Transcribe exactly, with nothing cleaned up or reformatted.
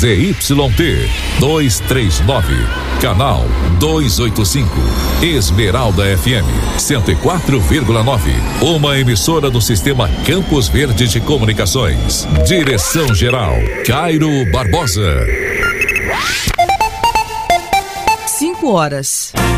Z Y T duzentos e trinta e nove, canal duzentos e oitenta e cinco, Esmeralda F M cento e quatro vírgula nove, uma emissora do sistema Campos Verde de Comunicações. Direção geral Cairo Barbosa. Cinco horas.